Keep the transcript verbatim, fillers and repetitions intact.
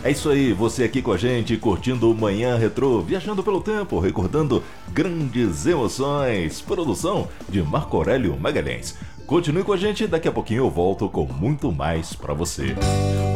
É isso aí, você aqui com a gente, curtindo o Manhã Retrô, viajando pelo tempo, recordando grandes emoções. Produção de Marco Aurélio Magalhães. Continue com a gente, daqui a pouquinho eu volto com muito mais pra você.